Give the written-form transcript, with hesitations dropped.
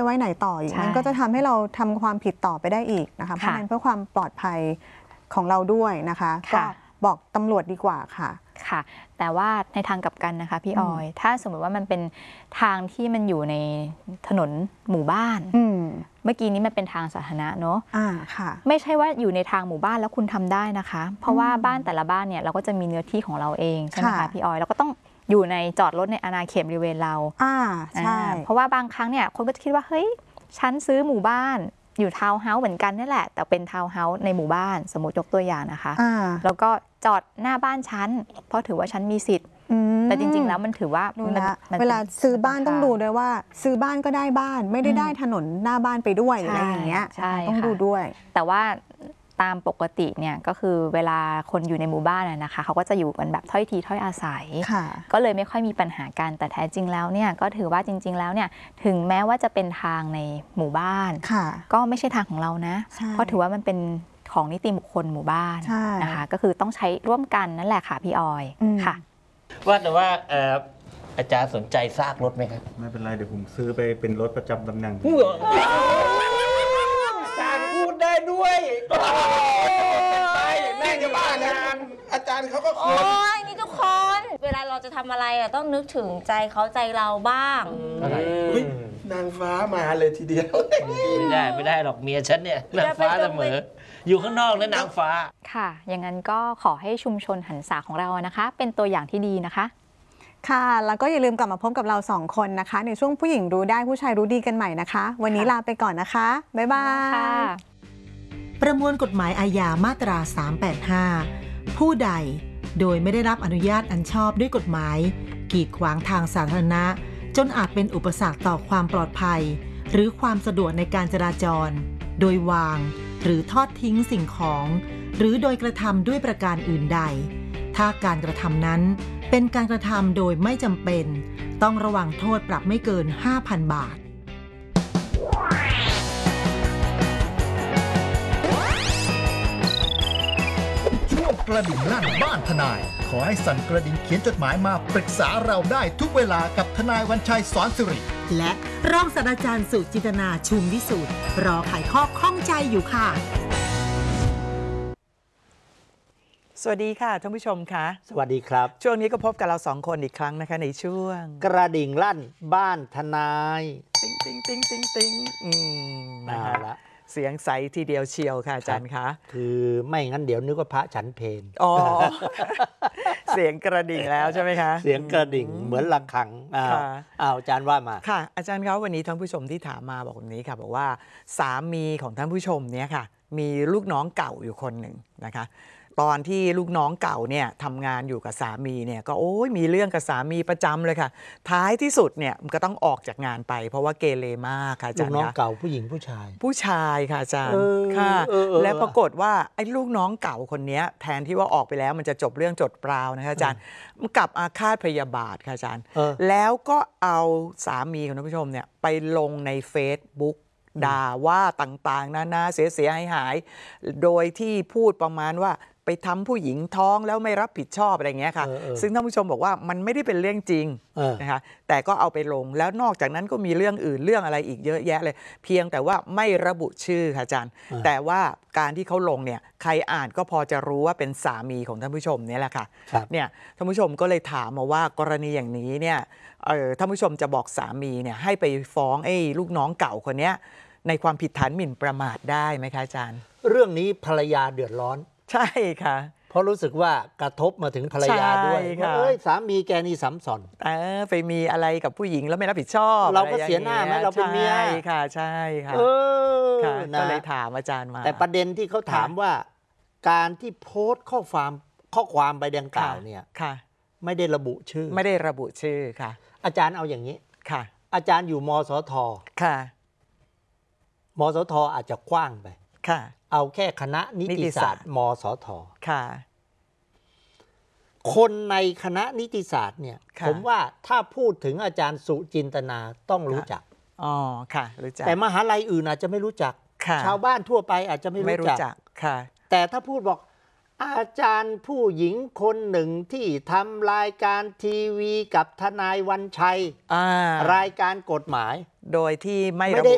ไว้ไหนต่ออีกมันก็จะทำให้เราทำความผิดต่อไปได้อีกนะคะเพราะฉะนั้นเพื่อความปลอดภัยของเราด้วยนะคะก็บอกตำรวจดีกว่าค่ะค่ะแต่ว่าในทางกลับกันนะคะพี่ออยถ้าสมมติว่ามันเป็นทางที่มันอยู่ในถนนหมู่บ้านเมื่อกี้นี้มันเป็นทางสาธารณะเนาะค่ะไม่ใช่ว่าอยู่ในทางหมู่บ้านแล้วคุณทำได้นะคะเพราะว่าบ้านแต่ละบ้านเนี่ยเราก็จะมีเนื้อที่ของเราเองใช่ไหมคะพี่ออยเราก็ต้องอยู่ในจอดรถในอาณาเขตบริเวณเราใช่เพราะว่าบางครั้งเนี่ยคนก็จะคิดว่าเฮ้ยฉันซื้อหมู่บ้านอยู่ทาวน์เฮาส์เหมือนกันนี่แหละแต่เป็นทาวน์เฮาส์ในหมู่บ้านสมมติยกตัวอย่างนะคะแล้วก็จอดหน้าบ้านฉันเพราะถือว่าฉันมีสิทธิ์แต่จริงๆแล้วมันถือว่าเวลาซื้อบ้านต้องดูด้วยว่าซื้อบ้านก็ได้บ้านไม่ได้ถนนหน้าบ้านไปด้วยอะไรอย่างเงี้ยต้องดูด้วยแต่ว่าตามปกติเนี่ยก็คือเวลาคนอยู่ในหมู่บ้านนะคะเขาก็จะอยู่กันแบบถ้อยทีถ้อยอาศัยก็เลยไม่ค่อยมีปัญหากันแต่แท้จริงแล้วเนี่ยก็ถือว่าจริงๆแล้วเนี่ยถึงแม้ว่าจะเป็นทางในหมู่บ้านก็ไม่ใช่ทางของเรานะเพราะถือว่ามันเป็นของนิติบุคคลหมู่บ้านนะคะก็คือต้องใช้ร่วมกันนั่นแหละค่ะพี่ออยค่ะว่าแต่ว่าอาจารย์สนใจซากรถไหมครับไม่เป็นไรเดี๋ยวผมซื้อไปเป็นรถประจำตำแหน่งอาจารย์พูดได้ด้วยแม่จะบ้านะอาจารย์เขาก็โอ้ยนี่ทุกคน เวลาเราจะทำอะไรต้องนึกถึงใจเขาใจเราบ้างนางฟ้ามาเลยทีเดียวไม่ได้หรอกเมียฉันเนี่ยนางฟ้าเสมออยู่ข้างนอกนะนางฟ้าค่ะอย่างนั้นก็ขอให้ชุมชนหันษาของเรานะคะเป็นตัวอย่างที่ดีนะคะค่ะแล้วก็อย่าลืมกลับมาพบกับเรา2คนนะคะในช่วงผู้หญิงรู้ได้ผู้ชายรู้ดีกันใหม่นะคะวันนี้ลาไปก่อนนะคะบ๊ายบายประมวลกฎหมายอาญามาตรา385ผู้ใดโดยไม่ได้รับอนุญาตอันชอบด้วยกฎหมายกีดขวางทางสาธารณะจนอาจเป็นอุปสรรคต่อความปลอดภัยหรือความสะดวกในการจราจรโดยวางหรือทอดทิ้งสิ่งของหรือโดยกระทำด้วยประการอื่นใดถ้าการกระทำนั้นเป็นการกระทำโดยไม่จำเป็นต้องระวังโทษปรับไม่เกิน 5,000 บาทช่วงกระดิ่งลั่นบ้านทนายขอให้สั่นกระดิ่งเขียนจดหมายมาปรึกษาเราได้ทุกเวลากับทนายวันชัยสอนสิริและรองศาสตราจารย์สุจินตนาชุมวิสูตรรอไขข้อข้องใจอยู่ค่ะสวัสดีค่ะท่านผู้ชมคะสวัสดีครับช่วงนี้ก็พบกับเรา2คนอีกครั้งนะคะในช่วงกระดิ่งลั่นบ้านทนายติ๊งติ๊งติ๊งติ๊งติ๊งนะคะเสียงใสทีเดียวเชียวค่ะอาจารย์คะคือไม่งั้นเดี๋ยวนึกว่าพระฉันเพลอ๋อเสียงกระดิ่งแล้วใช่ไหมคะเสียงกระดิ่งเหมือนระฆังอาจารย์ว่ามาค่ะอาจารย์ครับวันนี้ท่านผู้ชมที่ถามมาบอกแบบนี้ค่ะบอกว่าสามีของท่านผู้ชมเนี่ยค่ะมีลูกน้องเก่าอยู่คนหนึ่งนะคะตอนที่ลูกน้องเก่าเนี่ยทำงานอยู่กับสามีเนี่ยก็มีเรื่องกับสามีประจำเลยค่ะท้ายที่สุดเนี่ยมันก็ต้องออกจากงานไปเพราะว่าเกเรมากค่ะอาจารย์ลูกน้องเก่าผู้หญิงผู้ชายค่ะอาจารย์ค่ะและปรากฏว่าไอ้ลูกน้องเก่าคนนี้แทนที่ว่าออกไปแล้วมันจะจบเรื่องจดเปล่านะคะอาจารย์มันกลับอาฆาตพยาบาทค่ะอาจารย์แล้วก็เอาสามีของท่านผู้ชมเนี่ยไปลงใน Facebookด่าว่าต่างๆนานาเสียหายโดยที่พูดประมาณว่าไปทำผู้หญิงท้องแล้วไม่รับผิดชอบอะไรเงี้ยค่ะซึ่งท่านผู้ชมบอกว่ามันไม่ได้เป็นเรื่องจริงนะคะแต่ก็เอาไปลงแล้วนอกจากนั้นก็มีเรื่องอื่นเรื่องอะไรอีกเยอะแยะเลยเพียงแต่ว่าไม่ระบุชื่อค่ะอาจารย์แต่ว่าการที่เขาลงเนี่ยใครอ่านก็พอจะรู้ว่าเป็นสามีของท่านผู้ชมนี่แหละค่ะเนี่ยท่านผู้ชมก็เลยถามมาว่ากรณีอย่างนี้เนี่ยท่านผู้ชมจะบอกสามีเนี่ยให้ไปฟ้องไอ้ลูกน้องเก่าคนนี้ในความผิดฐานหมิ่นประมาทได้ไหมคะอาจารย์เรื่องนี้ภรรยาเดือดร้อนใช่ค่ะเพราะรู้สึกว่ากระทบมาถึงภรรยาด้วยสามีแกนี่ซ้ำซ้อนไปมีอะไรกับผู้หญิงแล้วไม่รับผิดชอบเราก็เสียหน้าไหมเราเป็นเมียใช่ค่ะใช่ค่ะก็เลยถามอาจารย์มาแต่ประเด็นที่เขาถามว่าการที่โพสต์ข้อความไปดังกล่าวเนี่ยไม่ได้ระบุชื่อค่ะอาจารย์เอาอย่างนี้ค่ะอาจารย์อยู่มสทค่ะมสทอาจจะกว้างไปค่ะเอาแค่คณะนิติศาสตร์มสทค่ะคนในคณะนิติศาสตร์เนี่ยผมว่าถ้าพูดถึงอาจารย์สุจินตนาต้องรู้จักค่ะรู้จักแต่มหาลัยอื่นอาจจะไม่รู้จักชาวบ้านทั่วไปอาจจะไม่รู้จักค่ะแต่ถ้าพูดบอกอาจารย์ผู้หญิงคนหนึ่งที่ทำรายการทีวีกับทนายวันชัยรายการกฎหมายโดยที่ไม่ระบุ